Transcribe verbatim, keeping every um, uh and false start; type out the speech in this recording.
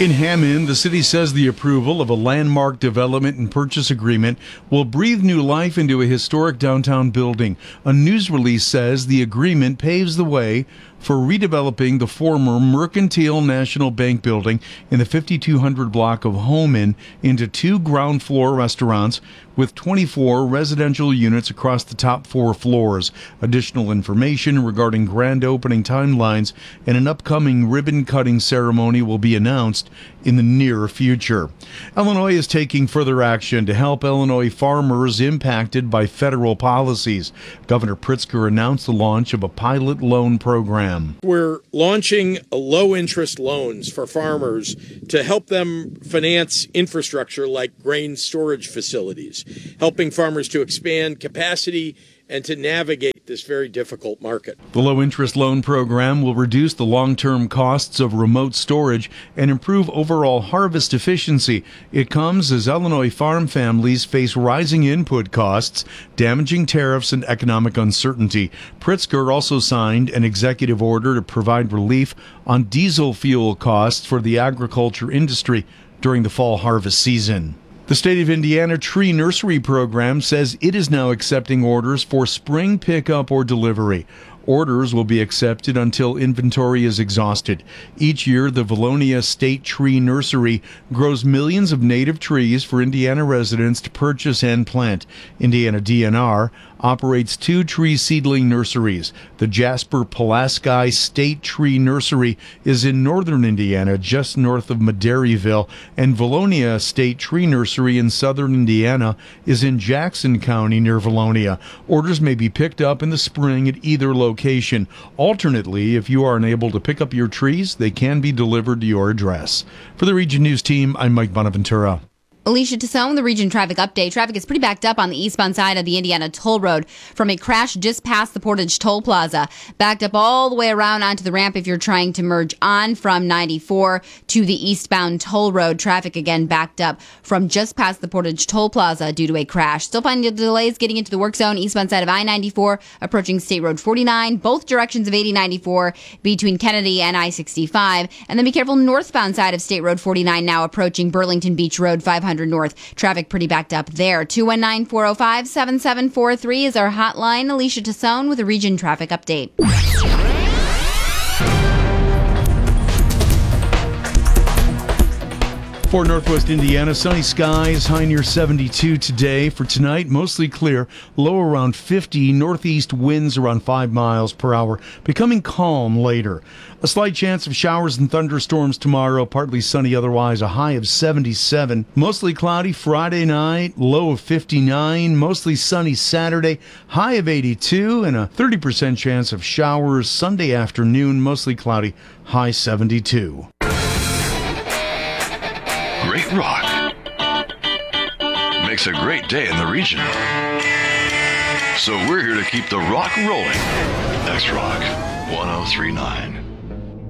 In Hammond, the city says the approval of a landmark development and purchase agreement will breathe new life into a historic downtown building. A news release says the agreement paves the way for redeveloping the former Mercantile National Bank building in the fifty-two hundred block of Homan into two ground floor restaurants with twenty-four residential units across the top four floors. Additional information regarding grand opening timelines and an upcoming ribbon-cutting ceremony will be announced in the near future. Illinois is taking further action to help Illinois farmers impacted by federal policies. Governor Pritzker announced the launch of a pilot loan program. We're launching low-interest loans for farmers to help them finance infrastructure like grain storage facilities, helping farmers to expand capacity and to navigate this very difficult market. The low-interest loan program will reduce the long-term costs of remote storage and improve overall harvest efficiency. It comes as Illinois farm families face rising input costs, damaging tariffs, and economic uncertainty. Pritzker also signed an executive order to provide relief on diesel fuel costs for the agriculture industry during the fall harvest season. The State of Indiana Tree Nursery Program says it is now accepting orders for spring pickup or delivery. Orders will be accepted until inventory is exhausted. Each year, the Valonia State Tree Nursery grows millions of native trees for Indiana residents to purchase and plant. Indiana D N R operates two tree seedling nurseries. The Jasper Pulaski State Tree Nursery is in northern Indiana, just north of Madairyville, and Valonia State Tree Nursery in southern Indiana is in Jackson County near Valonia. Orders may be picked up in the spring at either location. Alternately, if you are unable to pick up your trees, they can be delivered to your address. For the Region News team, I'm Mike Bonaventura. Alicia Tassone, the Region Traffic Update. Traffic is pretty backed up on the eastbound side of the Indiana Toll Road from a crash just past the Portage Toll Plaza. Backed up all the way around onto the ramp if you're trying to merge on from ninety-four to the eastbound Toll Road. Traffic again backed up from just past the Portage Toll Plaza due to a crash. Still finding delays getting into the work zone eastbound side of I ninety-four, approaching State Road forty-nine, both directions of eighty ninety-four between Kennedy and I sixty-five. And then be careful northbound side of State Road forty-nine now approaching Burlington Beach Road five hundred North. Traffic pretty backed up there. two one nine, four oh five, seven seven four three is our hotline. Alicia Tassone with a Region Traffic Update. For Northwest Indiana, sunny skies, high near seventy-two today. For tonight, mostly clear, low around fifty, northeast winds around five miles per hour, becoming calm later. A slight chance of showers and thunderstorms tomorrow, partly sunny otherwise, a high of seventy-seven. Mostly cloudy Friday night, low of fifty-nine, mostly sunny Saturday, high of eighty-two, and a thirty percent chance of showers Sunday afternoon, mostly cloudy, high seventy-two. Great rock makes a great day in the region. So we're here to keep the rock rolling. X-Rock one oh three point nine.